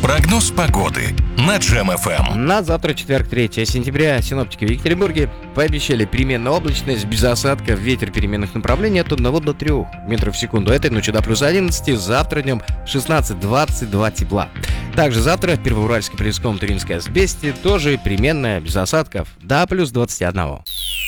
Прогноз погоды на Джем FM. На завтра, четверг, 3 сентября, синоптики в Екатеринбурге пообещали переменную облачность, без осадков, ветер переменных направлений от 1 до 3 метров в секунду. Этой ночью до плюс 11, завтра днем 16-22 тепла. Также завтра в Первоуральске, Полевском, Туринской Асбесте тоже переменная, без осадков, до плюс 21.